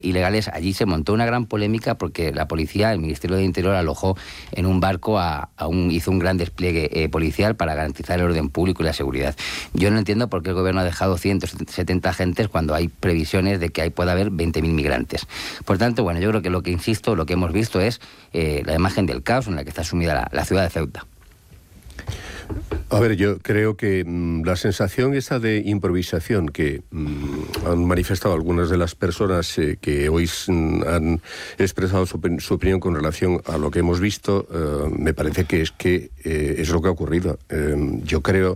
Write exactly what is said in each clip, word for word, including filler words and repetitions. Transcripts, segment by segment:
ilegales, allí se montó una gran polémica porque la policía, el Ministerio de Interior, alojó en un barco, a, a un, hizo un gran despliegue eh, policial para garantizar el orden público y la seguridad. Yo no entiendo por qué el gobierno ha dejado ciento setenta agentes cuando hay previsiones de que ahí pueda haber veinte mil migrantes. Por tanto, bueno, yo creo que lo que insisto, lo que hemos visto es eh, la imagen del caos en la que está sumida la, la ciudad de Ceuta. A ver, yo creo que mmm, la sensación esa de improvisación que mmm, han manifestado algunas de las personas eh, que hoy mmm, han expresado su, su opinión con relación a lo que hemos visto, eh, me parece que es que eh, es lo que ha ocurrido. Eh, yo creo...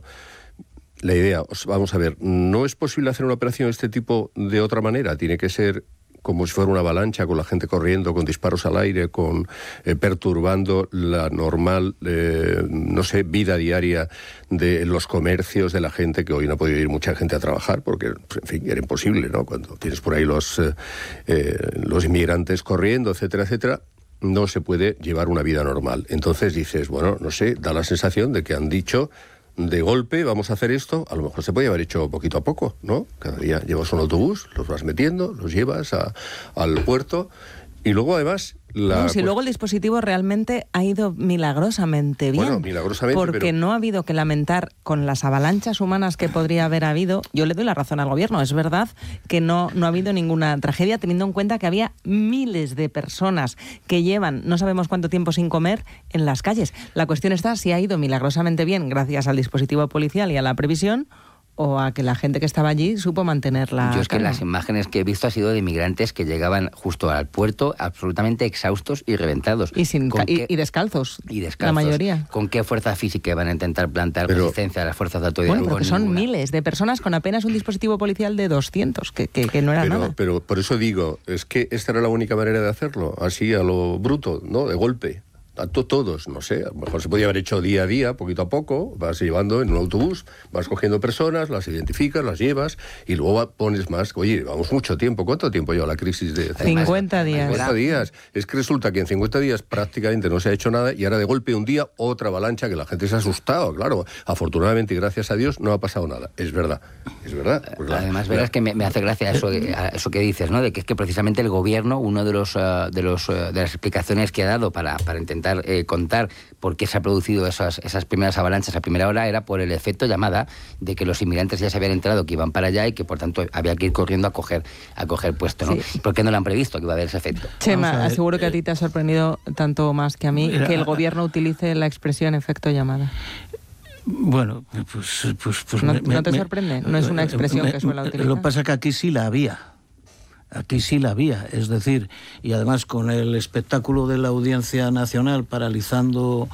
La idea, vamos a ver, no es posible hacer una operación de este tipo de otra manera, tiene que ser como si fuera una avalancha, con la gente corriendo, con disparos al aire, con eh, perturbando la normal, eh, no sé, vida diaria de los comercios, de la gente, que hoy no ha podido ir mucha gente a trabajar, porque, en fin, era imposible, ¿no? Cuando tienes por ahí los, eh, eh, los inmigrantes corriendo, etcétera, etcétera, no se puede llevar una vida normal. Entonces dices, bueno, no sé, da la sensación de que han dicho... de golpe, vamos a hacer esto, a lo mejor se podía haber hecho poquito a poco, ¿no? Cada día llevas un autobús, los vas metiendo, los llevas a, al puerto, y luego además... La, no, si pues, luego el dispositivo realmente ha ido milagrosamente bien. Bueno, milagrosamente, porque pero... no ha habido que lamentar con las avalanchas humanas que podría haber habido. Yo le doy la razón al gobierno, es verdad que no, no ha habido ninguna tragedia, teniendo en cuenta que había miles de personas que llevan no sabemos cuánto tiempo sin comer en las calles. La cuestión está si ha ido milagrosamente bien gracias al dispositivo policial y a la previsión, o a que la gente que estaba allí supo mantenerla. Yo es que calma. Las imágenes que he visto ha sido de migrantes que llegaban justo al puerto absolutamente exhaustos y reventados. Y, sin ca- qué, y, y descalzos, y descalzos. La mayoría. ¿Con qué fuerza física van a intentar plantar pero, resistencia a las fuerzas de autoridad? Bueno, porque son ninguna. miles de personas con apenas un dispositivo policial de doscientos, que, que, que no era pero, nada. Pero por eso digo, es que esta era la única manera de hacerlo, así a lo bruto, ¿no? De golpe. A to- todos, no sé, a lo mejor se podía haber hecho día a día, poquito a poco, vas llevando en un autobús, vas cogiendo personas, las identificas, las llevas y luego pones más. Oye, vamos mucho tiempo. ¿Cuánto tiempo lleva la crisis de cincuenta días? cincuenta días. Es que resulta que en cincuenta días prácticamente no se ha hecho nada y ahora de golpe un día otra avalancha que la gente se ha asustado, claro. Afortunadamente y gracias a Dios no ha pasado nada. Es verdad, es verdad. Pues la, Además, verás la... que me, me hace gracia eso, a eso que dices, ¿no? De que es que precisamente el gobierno, uno de los uh, de los uh, de las explicaciones que ha dado para, para intentar Eh, contar por qué se ha producido esas, esas primeras avalanchas a primera hora era por el efecto llamada de que los inmigrantes ya se habían enterado que iban para allá y que por tanto había que ir corriendo a coger a coger puesto, ¿no? Sí. ¿Por qué no lo han previsto que iba a haber ese efecto? Chema, aseguro que a ti te ha sorprendido tanto más que a mí Mira, que el gobierno utilice la expresión efecto llamada. Bueno, pues... pues, pues ¿No, me, ¿no te me, sorprende? No es una expresión me, que suele utilizar. Lo que pasa es que aquí sí la había. Aquí sí la había, es decir, y además con el espectáculo de la Audiencia Nacional paralizando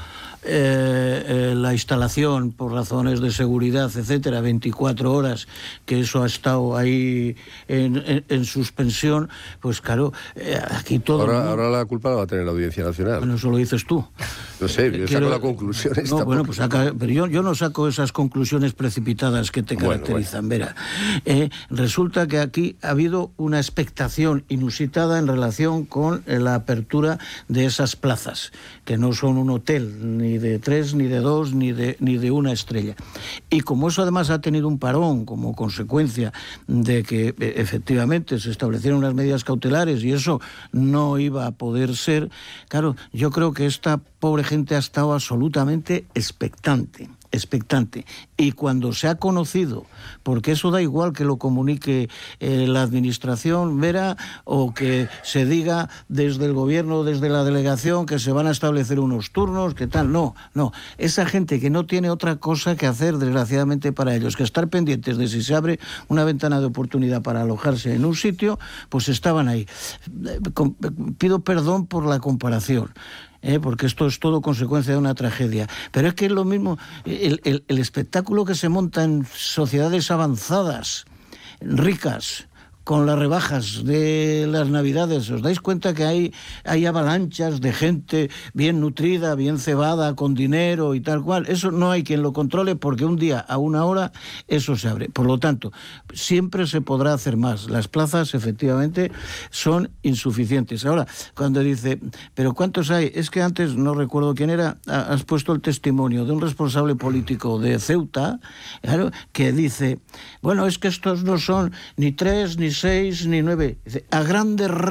eh, eh, la instalación por razones de seguridad, etcétera, veinticuatro horas, que eso ha estado ahí en, en, en suspensión, pues claro, eh, aquí todo... Ahora, ahora la culpa la va a tener la Audiencia Nacional. Bueno, eso lo dices tú. No sé, yo Quiero, saco la conclusión. No, esta bueno, pues saca, pero yo, yo no saco esas conclusiones precipitadas que te caracterizan. Bueno, bueno. Verá, eh, resulta que aquí ha habido una expectación inusitada en relación con la apertura de esas plazas, que no son un hotel ni de tres, ni de dos, ni de, ni de una estrella. Y como eso además ha tenido un parón como consecuencia de que efectivamente se establecieron unas medidas cautelares y eso no iba a poder ser, claro, yo creo que esta pobre gente ha estado absolutamente expectante. expectante. Y cuando se ha conocido, porque eso da igual que lo comunique eh, la administración, Vera, o que se diga desde el gobierno, desde la delegación, que se van a establecer unos turnos, que tal, no, no. Esa gente que no tiene otra cosa que hacer, desgraciadamente para ellos, que estar pendientes de si se abre una ventana de oportunidad para alojarse en un sitio, pues estaban ahí. Pido perdón por la comparación. Eh, porque esto es todo consecuencia de una tragedia. Pero es que es lo mismo, el, el, el espectáculo que se monta en sociedades avanzadas, ricas, con las rebajas de las Navidades, ¿os dais cuenta que hay, hay avalanchas de gente bien nutrida, bien cebada, con dinero y tal cual? Eso no hay quien lo controle porque un día a una hora eso se abre. Por lo tanto, siempre se podrá hacer más. Las plazas, efectivamente, son insuficientes. Ahora, cuando dice, ¿pero cuántos hay? Es que antes, no recuerdo quién era, has puesto el testimonio de un responsable político de Ceuta, claro, que dice, bueno, es que estos no son ni tres, ni ni seis, ni nueve. Dice, a grandes